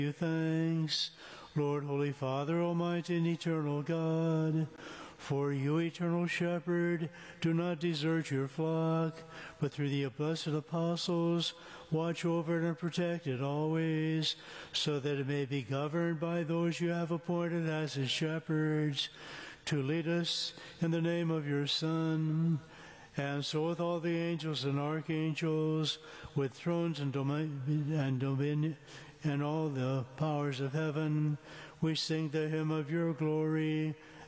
you thanks, Lord, Holy Father, Almighty and eternal God. For you, eternal Shepherd, do not desert your flock, but through the blessed apostles watch over it and protect it always, so that it may be governed by those you have appointed as its shepherds, to lead us in the name of your Son. And so with all the angels and archangels, with thrones and dominion, and all the powers of heaven, we sing the hymn of your glory